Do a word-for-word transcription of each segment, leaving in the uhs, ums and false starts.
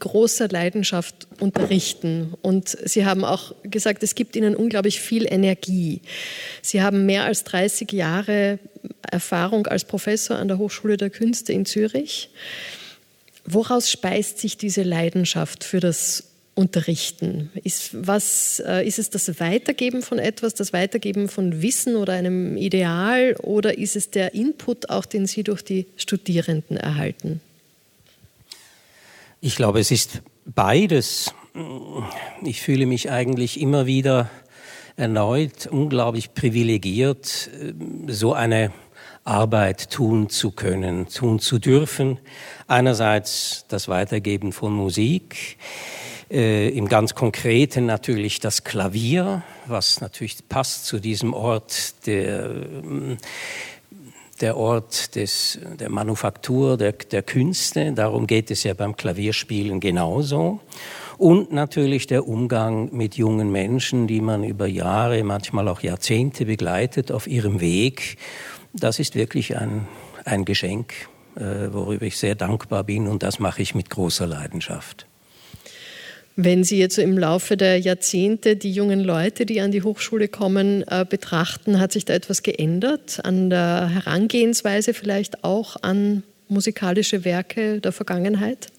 großer Leidenschaft unterrichten. Und Sie haben auch gesagt, es gibt Ihnen unglaublich viel Energie. Sie haben mehr als dreißig Jahre Erfahrung als Professor an der Hochschule der Künste in Zürich. Woraus speist sich diese Leidenschaft für das Unterrichten? Ist, was, äh, ist es das Weitergeben von etwas, das Weitergeben von Wissen oder einem Ideal, oder ist es der Input auch, den Sie durch die Studierenden erhalten? Ich glaube, es ist beides. Ich fühle mich eigentlich immer wieder erneut unglaublich privilegiert, so eine Arbeit tun zu können, tun zu dürfen. Einerseits das Weitergeben von Musik, äh, im ganz Konkreten natürlich das Klavier, was natürlich passt zu diesem Ort der der Ort des, der Manufaktur, der, der Künste. Darum geht es ja beim Klavierspielen genauso. Und natürlich der Umgang mit jungen Menschen, die man über Jahre, manchmal auch Jahrzehnte begleitet auf ihrem Weg. Das ist wirklich ein, ein Geschenk, äh, worüber ich sehr dankbar bin, und das mache ich mit großer Leidenschaft. Wenn Sie jetzt so im Laufe der Jahrzehnte die jungen Leute, die an die Hochschule kommen, äh, betrachten, hat sich da etwas geändert an der Herangehensweise, vielleicht auch an musikalische Werke der Vergangenheit?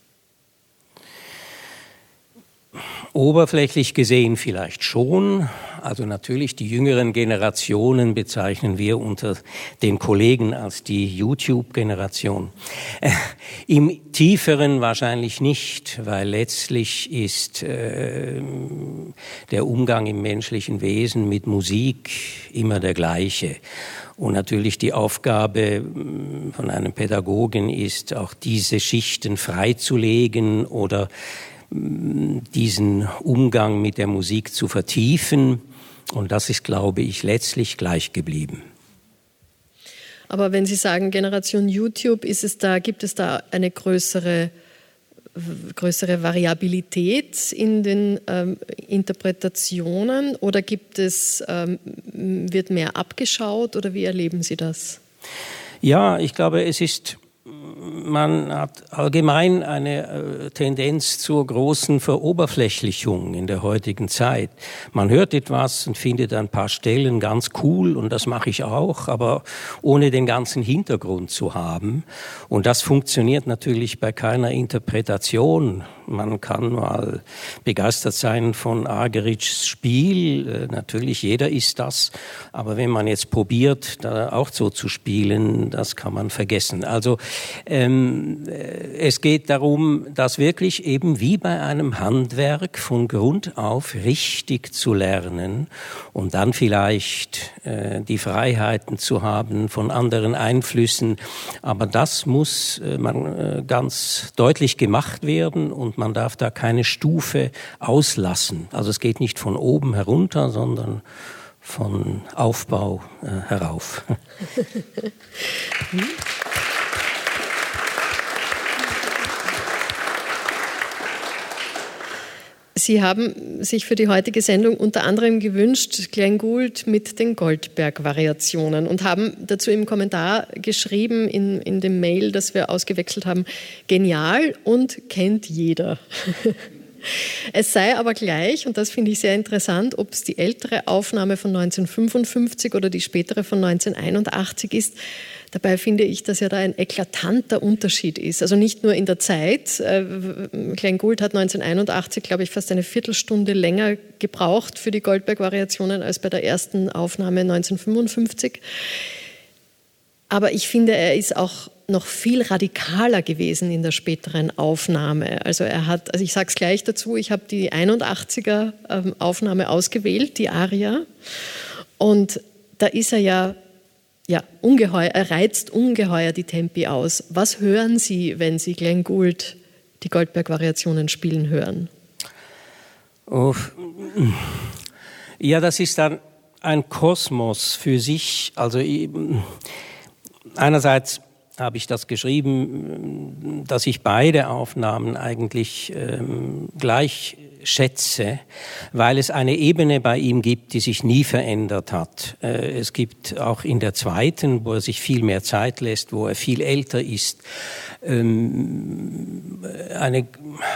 Oberflächlich gesehen vielleicht schon. Also natürlich die jüngeren Generationen bezeichnen wir unter den Kollegen als die YouTube-Generation. Äh, Im Tieferen wahrscheinlich nicht, weil letztlich ist äh, der Umgang im menschlichen Wesen mit Musik immer der gleiche. Und natürlich die Aufgabe von einem Pädagogen ist, auch diese Schichten freizulegen oder diesen Umgang mit der Musik zu vertiefen. Und das ist, glaube ich, letztlich gleich geblieben. Aber wenn Sie sagen Generation YouTube, ist es da, gibt es da eine größere, größere Variabilität in den ähm, Interpretationen, oder gibt es, ähm, wird mehr abgeschaut, oder wie erleben Sie das? Ja, ich glaube, es ist... Man hat allgemein eine äh, Tendenz zur großen Veroberflächlichung in der heutigen Zeit. Man hört etwas und findet ein paar Stellen ganz cool, und das mache ich auch, aber ohne den ganzen Hintergrund zu haben. Und das funktioniert natürlich bei keiner Interpretation. Man kann mal begeistert sein von Argeric's Spiel. Äh, natürlich, jeder ist das. Aber wenn man jetzt probiert, da auch so zu spielen, das kann man vergessen. Also ähm, es geht darum, das wirklich eben wie bei einem Handwerk von Grund auf richtig zu lernen und dann vielleicht äh, die Freiheiten zu haben von anderen Einflüssen. Aber das muss äh, man äh, ganz deutlich gemacht werden, und man darf da keine Stufe auslassen. Also es geht nicht von oben herunter, sondern von Aufbau äh, herauf. Sie haben sich für die heutige Sendung unter anderem gewünscht, Glenn Gould mit den Goldberg-Variationen, und haben dazu im Kommentar geschrieben, in, in dem Mail, das wir ausgewechselt haben, genial und kennt jeder. Es sei aber gleich, und das finde ich sehr interessant, ob es die ältere Aufnahme von neunzehnhundertfünfundfünfzig oder die spätere von neunzehnhunderteinundachtzig ist. Dabei finde ich, dass ja da ein eklatanter Unterschied ist. Also nicht nur in der Zeit. Glenn Gould hat neunzehnhunderteinundachtzig, glaube ich, fast eine Viertelstunde länger gebraucht für die Goldberg-Variationen als bei der ersten Aufnahme neunzehnhundertfünfundfünfzig. Aber ich finde, er ist auch noch viel radikaler gewesen in der späteren Aufnahme. Also er hat, also ich sage es gleich dazu, ich habe die einundachtziger Aufnahme ausgewählt, die Aria. Und da ist er ja Ja, ungeheuer, er reizt ungeheuer die Tempi aus. Was hören Sie, wenn Sie Glenn Gould die Goldberg-Variationen spielen hören? Oh, ja, das ist dann ein Kosmos für sich. Also einerseits habe ich das geschrieben, dass ich beide Aufnahmen eigentlich ähm, gleich schätze, weil es eine Ebene bei ihm gibt, die sich nie verändert hat. Äh, es gibt auch in der zweiten, wo er sich viel mehr Zeit lässt, wo er viel älter ist, ähm, eine